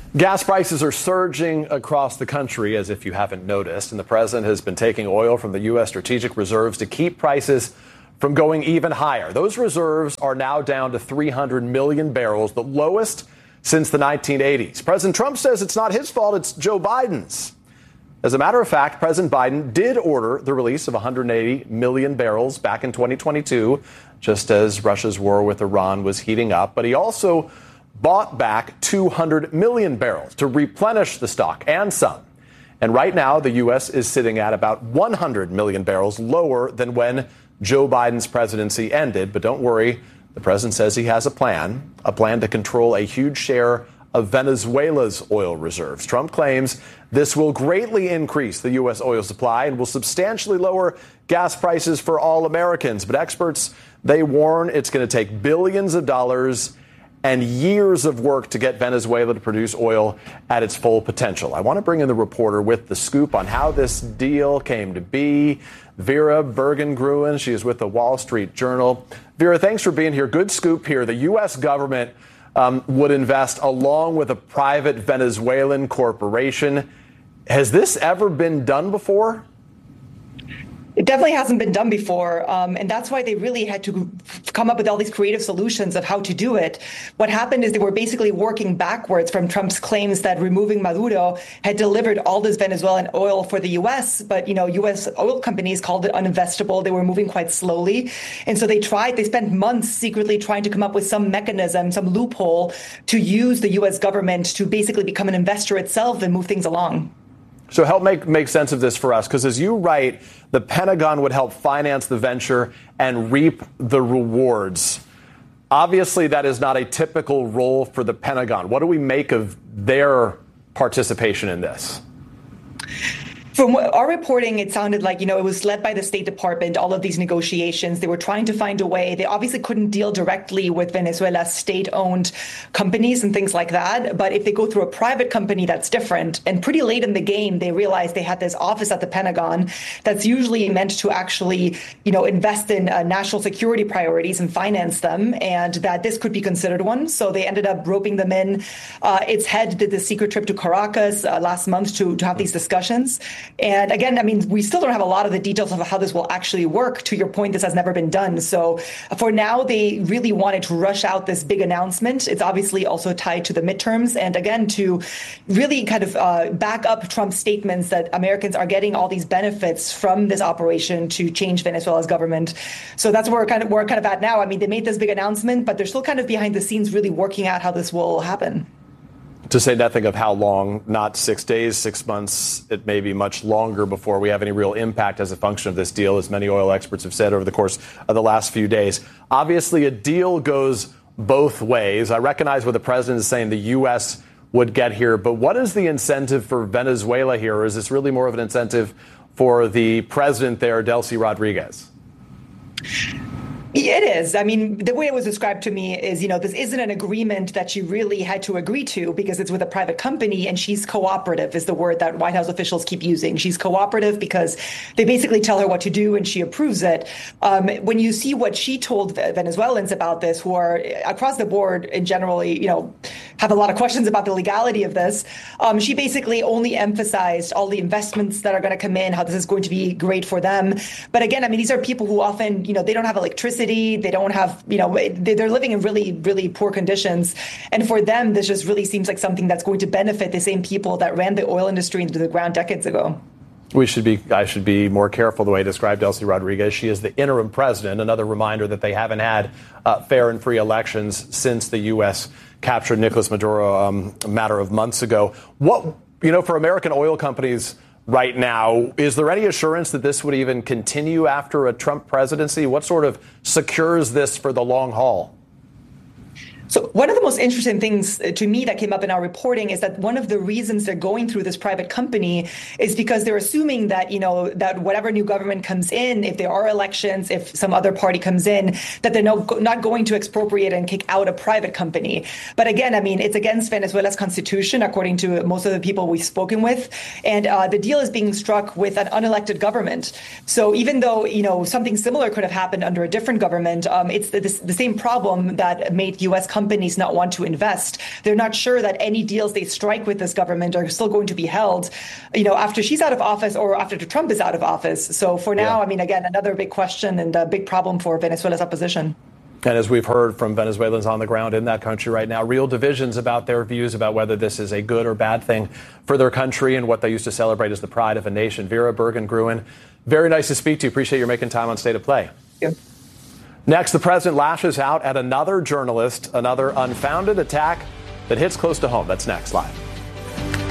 Gas prices are surging across the country, as if you haven't noticed, and the president has been taking oil from the U.S. strategic reserves to keep prices from going even higher. Those reserves are now down to 300 million barrels, the lowest since the 1980s. President Trump says it's not his fault, it's Joe Biden's. As a matter of fact, President Biden did order the release of 180 million barrels back in 2022, just as Russia's war with Iran was heating up. But he also bought back 200 million barrels to replenish the stock and some. And right now, the U.S. is sitting at about 100 million barrels lower than when Joe Biden's presidency ended. But don't worry, the president says he has a plan to control a huge share of Venezuela's oil reserves. Trump claims this will greatly increase the U.S. oil supply and will substantially lower gas prices for all Americans. But experts, they warn it's going to take billions of dollars and years of work to get Venezuela to produce oil at its full potential. I want to bring in the reporter with the scoop on how this deal came to be, Vera Bergengruen. She is with the Wall Street Journal. Vera, thanks for being here. Good scoop here. The U.S. government would invest along with a private Venezuelan corporation. Has this ever been done before? It definitely hasn't been done before, and that's why they really had to come up with all these creative solutions of how to do it. What happened is they were basically working backwards from Trump's claims that removing Maduro had delivered all this Venezuelan oil for the U.S., but, U.S. oil companies called it uninvestable. They were moving quite slowly, and so they spent months secretly trying to come up with some mechanism, some loophole to use the U.S. government to basically become an investor itself and move things along. So help make sense of this for us, because as you write, the Pentagon would help finance the venture and reap the rewards. Obviously, that is not a typical role for the Pentagon. What do we make of their participation in this? From our reporting, it sounded like, it was led by the State Department, all of these negotiations. They were trying to find a way. They obviously couldn't deal directly with Venezuela's state-owned companies and things like that. But if they go through a private company, that's different. And pretty late in the game, they realized they had this office at the Pentagon that's usually meant to actually, invest in national security priorities and finance them, and that this could be considered one. So they ended up roping them in. Its head did the secret trip to Caracas last month to have these discussions. And again, we still don't have a lot of the details of how this will actually work. To your point, this has never been done. So for now, they really wanted to rush out this big announcement. It's obviously also tied to the midterms. And again, to really kind of back up Trump's statements that Americans are getting all these benefits from this operation to change Venezuela's government. So that's where we're kind of at now. They made this big announcement, but they're still kind of behind the scenes really working out how this will happen. To say nothing of how long, not 6 days, 6 months, it may be much longer before we have any real impact as a function of this deal, as many oil experts have said over the course of the last few days. Obviously, a deal goes both ways. I recognize what the president is saying the U.S. would get here, but what is the incentive for Venezuela here? Or is this really more of an incentive for the president there, Delcy Rodriguez? It is. The way it was described to me is, this isn't an agreement that she really had to agree to because it's with a private company, and she's cooperative is the word that White House officials keep using. She's cooperative because they basically tell her what to do and she approves it. When you see what she told Venezuelans about this, who are across the board and generally, have a lot of questions about the legality of this, she basically only emphasized all the investments that are going to come in, how this is going to be great for them. But again, these are people who often, they don't have electricity. They don't have, they're living in really, really poor conditions. And for them, this just really seems like something that's going to benefit the same people that ran the oil industry into the ground decades ago. I should be more careful the way I described Delcy Rodriguez. She is the interim president. Another reminder that they haven't had fair and free elections since the U.S. captured Nicolas Maduro a matter of months ago. For American oil companies right now, is there any assurance that this would even continue after a Trump presidency? What sort of secures this for the long haul? So one of the most interesting things to me that came up in our reporting is that one of the reasons they're going through this private company is because they're assuming that, that whatever new government comes in, if there are elections, if some other party comes in, that they're not going to expropriate and kick out a private company. But again, it's against Venezuela's constitution, according to most of the people we've spoken with. And the deal is being struck with an unelected government. So even though, something similar could have happened under a different government, it's the same problem that made U.S. companies not want to invest. They're not sure that any deals they strike with this government are still going to be held, after she's out of office or after Trump is out of office. So for now, again, another big question and a big problem for Venezuela's opposition. And as we've heard from Venezuelans on the ground in that country right now, real divisions about their views about whether this is a good or bad thing for their country and what they used to celebrate as the pride of a nation. Vera Bergen-Gruen, very nice to speak to you. Appreciate your making time on State of Play. Yeah. Next, the president lashes out at another journalist, another unfounded attack that hits close to home. That's next, live.